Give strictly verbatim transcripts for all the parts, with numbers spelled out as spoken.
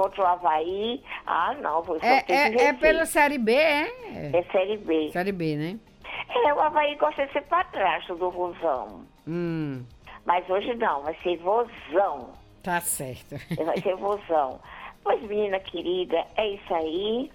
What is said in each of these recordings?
contra o Avaí. Ah, não, você É, tem que é, vencer. é pela Série B, é? É Série B. Série B, né? É, o Avaí gosta de ser padrasto do Vozão. Hum, Mas hoje não, vai ser Vozão. tá certo. Vai ser Vozão. Pois, menina querida, é isso aí.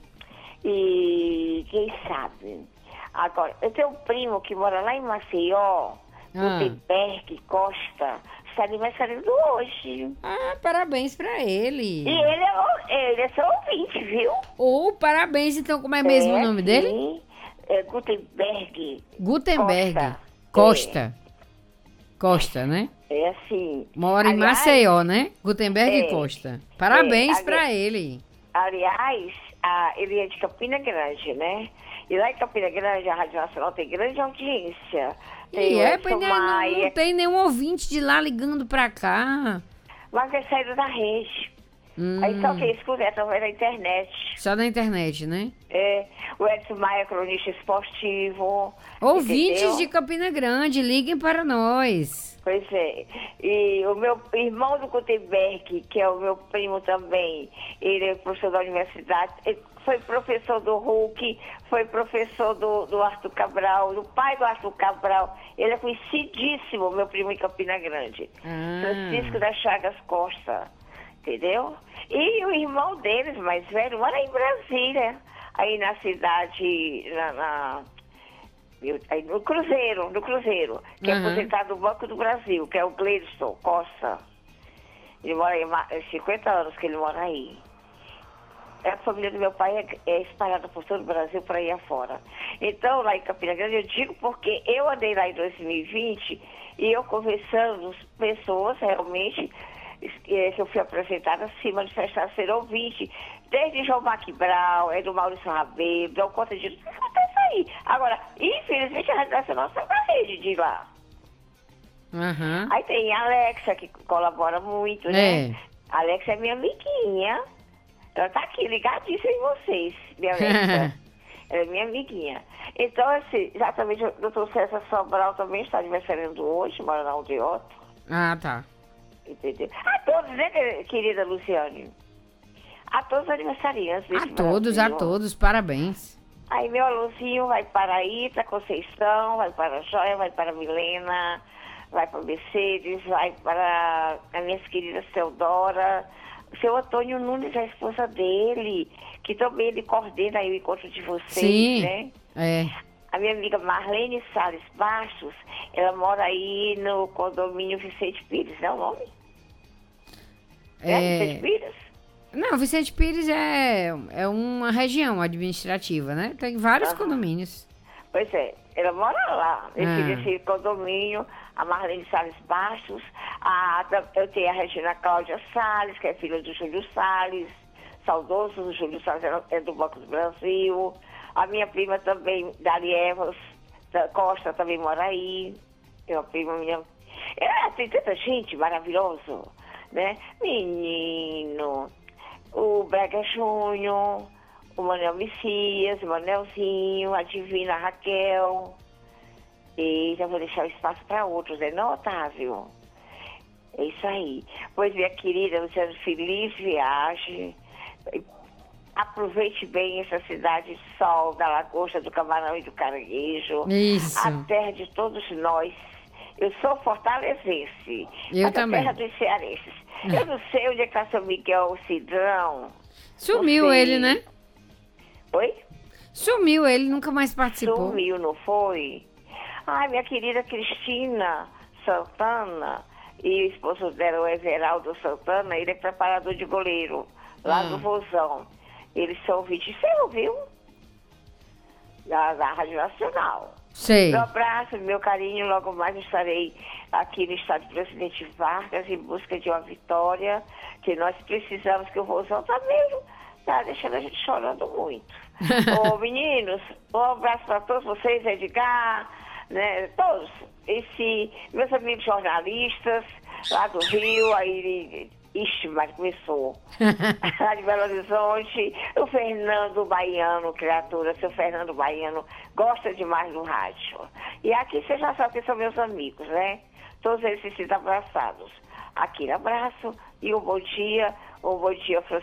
E quem sabe? Agora, eu tenho um primo que mora lá em Maceió, Ah. Gutenberg Costa, está aniversariando hoje. Ah, parabéns pra ele. E ele é, o- ele é seu ouvinte, viu? Ou parabéns, então, como é mesmo É, o nome dele? sim. É Gutenberg Gutenberg. Costa. Costa. Costa, né? É assim. Mora em Aliás, Maceió, né? Gutenberg é, Costa. Parabéns é, ali- pra ele. Aliás, a, ele é de Campina Grande, né? E lá em Campina Grande, a Rádio Nacional tem grande audiência. Tem E o é, Edson pois, né, não, Maia, não tem nenhum ouvinte de lá ligando pra cá. mas é saído da rede. Hum, Aí só quem escuta é através da internet. só na internet, né? É, o Edson Maia, cronista esportivo. Ouvintes entendeu? de Campina Grande, liguem para nós. Pois é. E o meu irmão do Gutenberg, que é o meu primo também, ele é professor da universidade, ele foi professor do Hulk, foi professor do, do Arthur Cabral, do pai do Arthur Cabral. Ele é conhecidíssimo, meu primo em Campina Grande. Ah. Francisco das Chagas Costa, entendeu? E o irmão deles, mais velho, mora em Brasília, aí na cidade, na... na Eu- aí no Cruzeiro, no Cruzeiro, que é Uhum. aposentado do Banco do Brasil, que é o Gleidson Costa. Ele mora aí, há cinquenta anos que ele mora aí. A família do meu pai é, é espalhada por todo o Brasil, por aí afora. Então, lá em Campina Grande, eu digo porque eu andei lá em dois mil e vinte e eu conversando com pessoas realmente eh, que eu fui apresentada se manifestar ser ouvinte, desde João Maquibral, é do Maurício Rabelo, dão conta de tudo que acontece aí. Agora, infelizmente, a Rádio Nacional está na rede de lá. Aham. Aí tem a Alexa, que colabora muito, né? É. A Alexa é minha amiguinha. Ela tá aqui ligadíssima em vocês, minha Alexa. Ela é minha amiguinha. Então, assim, exatamente, o doutor César Sobral também está aniversariando hoje, mora na Aldeota. Ah, tá. Entendeu? A todos, né, querida Luciane? A todos os aniversariantes A desse todos, a Brasil. todos, parabéns. Aí meu alôzinho vai para a Ita, Conceição, vai para a Joia, vai para a Milena, vai para a Mercedes, vai para a minha querida Teodora, o seu Antônio Nunes, a esposa dele, que também ele coordena aí o encontro de vocês, Sim. né? É. A minha amiga Marlene Salles Bastos, ela mora aí no condomínio Vicente Pires, é o nome? É, Vicente É... Pires? Não, Vicente Pires é, é uma região administrativa, né? Tem vários Aham. condomínios. Pois é, ela mora lá, nesse, Ah. nesse condomínio, a Marlene Salles Bastos, a, eu tenho a Regina Cláudia Salles, que é filha do Júlio Salles, saudoso do Júlio Salles, ela é do Banco do Brasil, a minha prima também, Dari Evas da Costa, também mora aí, é uma prima minha. É, tem tanta gente maravilhosa, né? Menino, o Brega Júnior, o Manel Messias, o Manelzinho, a Divina Raquel. E já vou deixar o espaço para outros, é não, Otávio? É isso aí. Pois, minha querida Luciana, feliz viagem. Aproveite bem essa cidade de sol, da lagosta, do camarão e do caranguejo. Isso. A terra de todos nós. Eu sou fortalezense. Eu mas também. A terra dos cearenses. Eu não sei onde é que está seu Miguel Cidrão. Sumiu Não sei. ele, né? Oi? Sumiu ele, nunca mais participou. Sumiu, não foi? Ai, minha querida Cristina Santana e o esposo dela, o Everaldo Santana, ele é preparador de goleiro, lá Ah. do Vozão. Eles são ouvintes, você ouviu? Da, da Rádio Nacional. Sei. Meu abraço, meu carinho, logo mais estarei aqui no estado do Presidente Vargas em busca de uma vitória, que nós precisamos, que o Vozão tá mesmo, tá deixando a gente chorando muito. Ô, meninos, um abraço para todos vocês, Edgar, né, todos, esse, meus amigos jornalistas, lá do Rio, aí, ixi, mas começou, lá de Belo Horizonte, o Fernando Baiano, criatura, seu Fernando Baiano, gosta demais do rádio. E aqui, vocês já sabem que são meus amigos, né? Todos eles se sentem abraçados. Aquele abraço e um bom dia, um bom dia, Francisco.